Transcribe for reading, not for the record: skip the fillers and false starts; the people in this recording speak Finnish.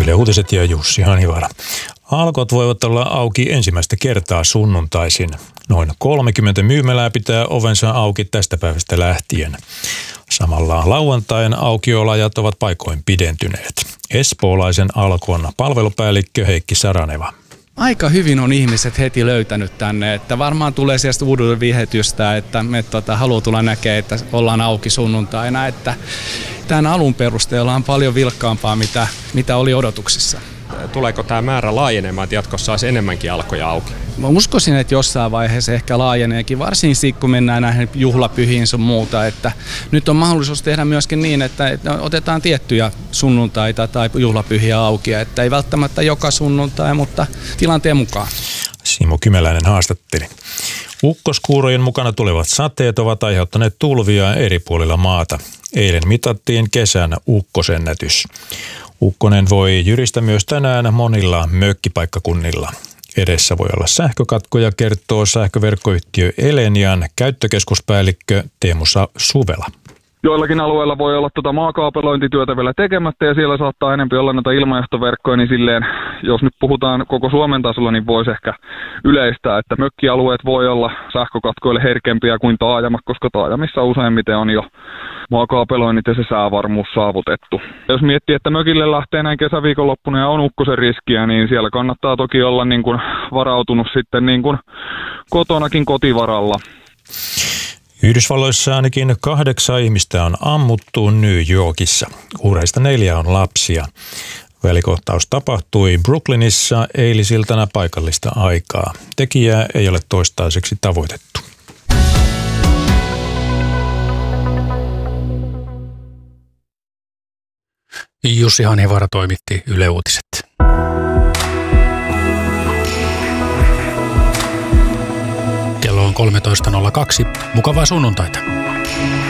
Yle Uutiset ja Jussi Hanivaara. Alkot voivat olla auki ensimmäistä kertaa sunnuntaisin. Noin 30 myymälää pitää ovensa auki tästä päivästä lähtien. Samalla lauantain aukiolajat ovat paikoin pidentyneet. Espoolaisen Alkon palvelupäällikkö Heikki Saraneva. Aika hyvin on ihmiset heti löytänyt tänne, että varmaan tulee sieltä uuden vihetystä, että me haluaa tulla näkemään, että ollaan auki sunnuntaina, että tämän alun perusteella on paljon vilkkaampaa, mitä oli odotuksissa. Tuleeko tämä määrä laajenemaan, että jatkossa olisi enemmänkin alkoja auki? Mä uskoisin, että jossain vaiheessa ehkä laajeneekin, varsinkin kun mennään näihin juhlapyhiin sun muuta, että nyt on mahdollisuus tehdä myöskin niin, että otetaan tiettyjä sunnuntaita tai juhlapyhiä auki, että ei välttämättä joka sunnuntai, mutta tilanteen mukaan. Simo Kymäläinen haastatteli. Ukkoskuurojen mukana tulevat sateet ovat aiheuttaneet tulvia eri puolilla maata. Eilen mitattiin kesän ukkosennätys. Ukkonen voi jyristä myös tänään monilla mökkipaikkakunnilla. Edessä voi olla sähkökatkoja, kertoo sähköverkkoyhtiö Elenian käyttökeskuspäällikkö Teemu Suvela. Joillakin alueilla voi olla maakaapelointityötä vielä tekemättä ja siellä saattaa enemmän olla näitä ilmajohtoverkkoja, niin silleen, jos nyt puhutaan koko Suomen tasolla, niin voisi ehkä yleistää, että mökkialueet voi olla sähkökatkoille herkempiä kuin taajamat, koska taajamissa useimmiten on jo maakaapeloinnit ja se säävarmuus saavutettu. Jos miettii, että mökille lähtee näin kesäviikonloppuna ja on ukkosen riskiä, niin siellä kannattaa toki olla niin kuin varautunut sitten niin kuin kotonakin kotivaralla. Yhdysvalloissa ainakin 8 ihmistä on ammuttu New Yorkissa. Uhreista 4 on lapsia. Välikohtaus tapahtui Brooklynissa eilisiltana paikallista aikaa. Tekijää ei ole toistaiseksi tavoitettu. Jussi Hanivaara toimitti Yle Uutiset. Kello on 13.02. Mukavaa sunnuntaita.